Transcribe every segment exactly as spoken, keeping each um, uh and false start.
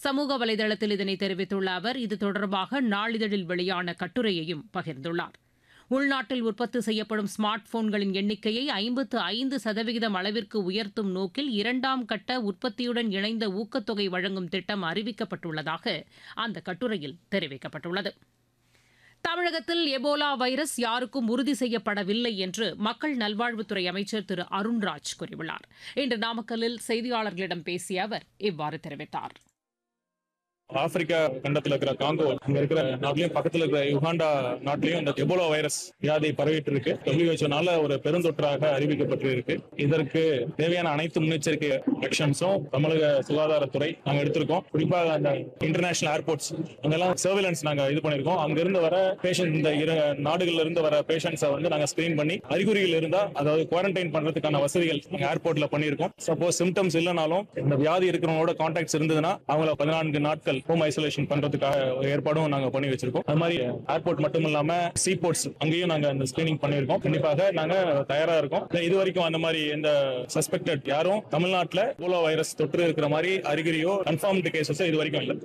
சமூக வலைதளத்தில் இதனை தெரிவித்துள்ள அவர் இது தொடர்பாக நாளிதழில் வெளியான கட்டுரையையும் பகிர்ந்துள்ளார். உள்நாட்டில் உற்பத்தி செய்யப்படும் ஸ்மார்ட் போன்களின் எண்ணிக்கையை ஐம்பத்து ஐந்து சதவிகிதம் அளவிற்கு உயர்த்தும் நோக்கில் இரண்டாம் கட்ட உற்பத்தியுடன் இணைந்த ஊக்கத்தொகை வழங்கும் திட்டம் அறிவிக்கப்பட்டுள்ளதாக அந்த கட்டுரையில் தெரிவிக்கப்பட்டுள்ளது. தமிழகத்தில் எபோலா வைரஸ் யாருக்கும் உறுதி செய்யப்படவில்லை என்று மக்கள் நல்வாழ்வுத்துறை அமைச்சர் திரு அருண்ராஜ் கூறியுள்ளார். இன்று நாமக்கல்லில் செய்தியாளர்களிடம் பேசிய அவர் இவ்வாறு தெரிவித்தார். ஆப்பிரிக்கா கண்டத்துல இருக்கிற காங்கோ, அங்க இருக்கிற நாட்டிலையும் பக்கத்துல இருக்கிற யுகாண்டா நாட்டிலையும் இந்த எபோலா வைரஸ் வியாதி பரவிட்டு இருக்கு. டபிள்யூஹெச்ஓனால ஒரு பெருந்தொற்றாக அறிவிக்கப்பட்டு இருக்கு. இதற்கு தேவையான அனைத்து முன்னெச்சரிக்கை ஆக்ஷன்ஸும் தமிழக சுகாதாரத்துறை நாங்க எடுத்திருக்கோம். குறிப்பாக அந்த இன்டர்நேஷனல் ஏர்போர்ட்ஸ் அங்கெல்லாம் சர்வேலன்ஸ் நாங்க இது பண்ணிருக்கோம். அங்க இருந்து வர பேஷண்ட், இந்த இரு நாடுகள்ல இருந்து வர பேஷண்ட்ஸை வந்து நாங்க ஸ்கிரீன் பண்ணி அறிகுறிகள் இருந்தா அதாவது குவாரண்டைன் பண்றதுக்கான வசதிகள் நாங்க ஏர்போர்ட்ல பண்ணிருக்கோம். சப்போஸ் சிம்டம்ஸ் இல்லைனாலும் இந்த வியாதி இருக்கிறவங்களோட கான்டாக்ட்ஸ் இருந்ததுன்னா அவங்கள பதினான்கு நாட்கள் ஹோம் ஐசோலேஷன் பண்றதுக்காக ஏற்பாடும் நாங்க பண்ணி வச்சிருக்கோம். அது மாதிரி ஏர்போர்ட் மட்டும் இல்லாம சீ போர்ட்ஸ் அங்கேயும் நாங்க அந்த ஸ்கிரீனிங் பண்ணிருக்கோம். கண்டிப்பாக நாங்க தயாரா இருக்கோம். இது வரைக்கும் அந்த மாதிரி எந்த சஸ்பெக்டட் யாரும் தமிழ்நாட்டில் எபோலா வைரஸ் தொற்று இருக்கிற மாதிரி அறிகுறியோ கன்ஃபார்ம்டு கேசஸோ இது வரைக்கும் இல்லை.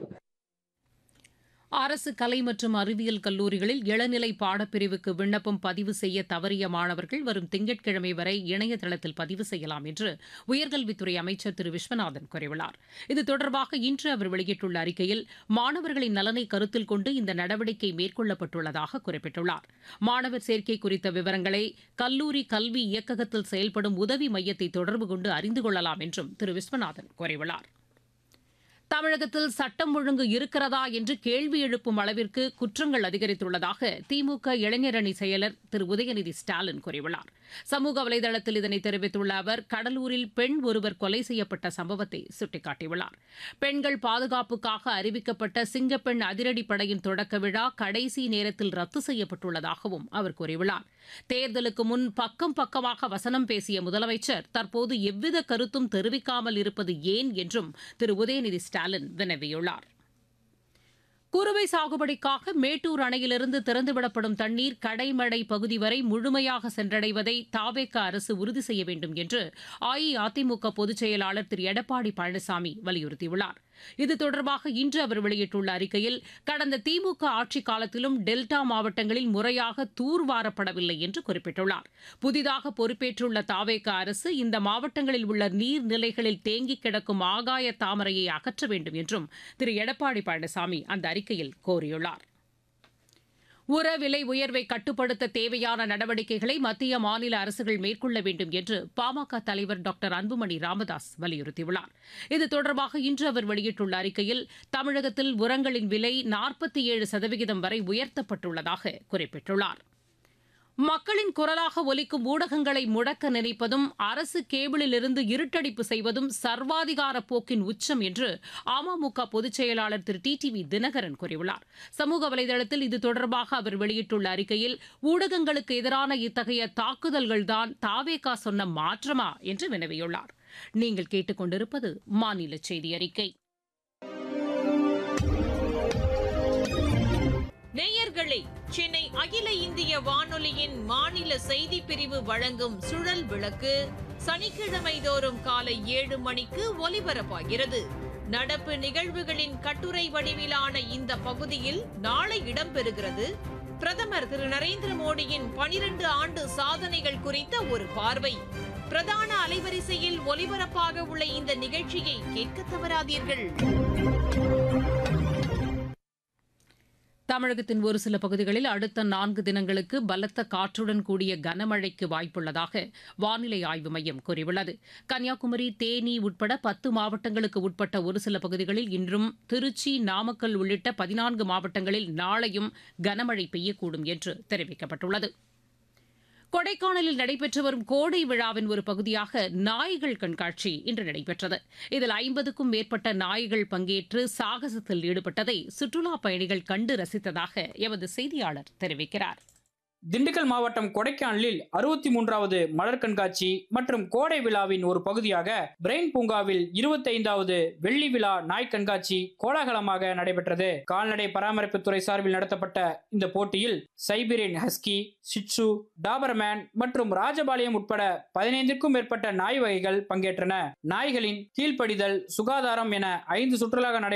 அரசு கலை மற்றும் அறிவியல் கல்லூரிகளில் இளநிலை பாடப்பிரிவுக்கு விண்ணப்பம் பதிவு செய்ய தவறிய மாணவர்கள் வரும் திங்கட்கிழமை வரை இணையதளத்தில் பதிவு செய்யலாம் என்று உயர்கல்வித்துறை அமைச்சர் திரு விஸ்வநாதன் கூறியுள்ளார். இது தொடர்பாக இன்று அவர் வெளியிட்டுள்ள அறிக்கையில் மாணவர்களின் நலனை கருத்தில் கொண்டு இந்த நடவடிக்கை மேற்கொள்ளப்பட்டுள்ளதாக குறிப்பிட்டுள்ளார். மாணவர் சேர்க்கை குறித்த விவரங்களை கல்லூரி கல்வி இயக்ககத்தில் செயல்படும் உதவி மையத்தை தொடர்பு கொண்டு அறிந்து கொள்ளலாம் என்றும் திரு விஸ்வநாதன் கூறியுள்ளார். தமிழகத்தில் சட்டம் ஒழுங்கு இருக்கிறதா என்று கேள்வி எழுப்பும் அளவிற்கு குற்றங்கள் அதிகரித்துள்ளதாக திமுக இளைஞரணி செயலர் திரு உதயநிதி ஸ்டாலின் கூறியுள்ளார். சமூக வலைதளத்தில் இதனை தெரிவித்துள்ள அவர் கடலூரில் பெண் ஒருவர் கொலை செய்யப்பட்ட சம்பவத்தை சுட்டிக்காட்டியுள்ளார். பெண்கள் பாதுகாப்புக்காக அறிவிக்கப்பட்ட சிங்கப்பெண் அதிரடிப்படையின் தொடக்க விழா கடைசி நேரத்தில் ரத்து செய்யப்பட்டுள்ளதாகவும் அவர் கூறியுள்ளார். தேர்தலுக்கு முன் பக்கம் பக்கமாக வசனம் பேசிய முதலமைச்சர் தற்போது எவ்வித கருத்தும் தெரிவிக்காமல் இருப்பது ஏன் என்றும் திரு உதயநிதி ஸ்டாலின் வினவியுள்ளார். குறுவை சாகுபடிக்காக மேட்டூர் அணையிலிருந்து திறந்துவிடப்படும் தண்ணீர் கடைமடை பகுதி வரை முழுமையாக சென்றடைவதை தாவேக அரசு உறுதி செய்ய வேண்டும் என்று அஇஅதிமுக பொதுச் செயலாளர் திரு எடப்பாடி பழனிசாமி வலியுறுத்தியுள்ளார். இது தொடர்பாக இன்று அவர் வெளியிட்டுள்ள அறிக்கையில் கடந்த திமுக ஆட்சிக் காலத்திலும் டெல்டா மாவட்டங்களில் முறையாக தூர்வாரப்படவில்லை என்று குறிப்பிட்டுள்ளார். புதிதாக பொறுப்பேற்றுள்ள தாவேக அரசு இந்த மாவட்டங்களில் உள்ள நீர்நிலைகளில் தேங்கி கிடக்கும் ஆகாய தாமரையை அகற்ற வேண்டும் என்றும் திரு எடப்பாடி பழனிசாமி அந்த அறிக்கையில் கோரியுள்ளார். உர விலை உயர்வை கட்டுப்படுத்த தேவையான நடவடிக்கைகளை மத்திய மாநில அரசுகள் மேற்கொள்ள வேண்டும் என்று பாமக தலைவர் டாக்டர் அன்புமணி ராமதாஸ் வலியுறுத்தியுள்ளார். இது தொடர்பாக இன்று அவர் வெளியிட்டுள்ள அறிக்கையில் தமிழகத்தில் உரங்களின் விலை நாற்பத்தி ஏழு சதவிகிதம் வரை உயர்த்தப்பட்டுள்ளதாக குறிப்பிட்டுள்ளார். மக்களின் குரலாக ஒலிக்கும் ஊடகங்களை முடக்க நினைப்பதும் அரசு கேபிளிலிருந்து இருட்டடிப்பு செய்வதும் சர்வாதிகார போக்கின் உச்சம் என்று அமமுக பொதுச் செயலாளர் திரு டி டி வி தினகரன் கூறியுள்ளார். சமூக வலைதளத்தில் இது தொடர்பாக அவர் வெளியிட்டுள்ள அறிக்கையில் ஊடகங்களுக்கு எதிரான இத்தகைய தாக்குதல்கள்தான் தாவேகா சொன்ன மாற்றமா என்று வினவியுள்ளார். நீங்கள் கேட்டுக்கொண்டிருப்பது மாநில செய்தி அறிக்கை. நேயர்களே, சென்னை அகில இந்திய வானொலியின் மாநில செய்தி பிரிவு வழங்கும் சுழல் விளக்கு சனிக்கிழமை தோறும் காலை ஏழு மணிக்கு ஒலிபரப்பாகிறது. நடப்பு நிகழ்வுகளின் கட்டுரை வடிவிலான இந்த பகுதியில் நாளை இடம்பெறுகிறது பிரதமர் திரு நரேந்திர மோடியின் பனிரெண்டு ஆண்டு சாதனைகள் குறித்த ஒரு பார்வை. பிரதான அலைவரிசையில் ஒலிபரப்பாக உள்ள இந்த நிகழ்ச்சியை கேட்க தவறாதீர்கள். தமிழகத்தின் ஒரு சில பகுதிகளில் அடுத்த நான்கு தினங்களுக்கு பலத்த காற்றுடன் கூடிய கனமழைக்கு வாய்ப்புள்ளதாக வானிலை ஆய்வு மையம் கூறியுள்ளது. கன்னியாகுமரி, தேனி உட்பட பத்து மாவட்டங்களுக்கு உட்பட்ட ஒரு சில பகுதிகளில் இன்றும், திருச்சி, நாமக்கல் உள்ளிட்ட பதினான்கு மாவட்டங்களில் நாளையும் கனமழை பெய்யக்கூடும் என்று தெரிவிக்கப்பட்டுள்ளது. கொடைக்கானலில் நடைபெற்று வரும் கோடை விழாவின் ஒரு பகுதியாக நாய்கள் கண்காட்சி இன்று நடைபெற்றது. இதில் ஐம்பதுக்கும் மேற்பட்ட நாய்கள் பங்கேற்று சாகசத்தில் ஈடுபட்டதை சுற்றுலாப் பயணிகள் கண்டு ரசித்ததாக எமது செய்தியாளர் தெரிவிக்கிறார். திண்டுக்கல் மாவட்டம் கொடைக்கானலில் அறுபத்தி மூன்றாவது மலர் கண்காட்சி மற்றும் கோடை விழாவின் ஒரு பகுதியாக பிரெயின் பூங்காவில் இருபத்தி ஐந்தாவது வெள்ளி விழா நாய் கண்காட்சி கோலாகலமாக நடைபெற்றது. கால்நடை பராமரிப்புத்துறை சார்பில் நடத்தப்பட்ட இந்த போட்டியில் சைபீரியன் ஹஸ்கி, சிட்சு, டாபர்மேன் மற்றும் ராஜபாளையம் உட்பட பதினைந்துக்கும் மேற்பட்ட நாய் வகைகள் பங்கேற்றன. நாய்களின் கீழ்ப்படிதல், சுகாதாரம் என ஐந்து சுற்றுலாக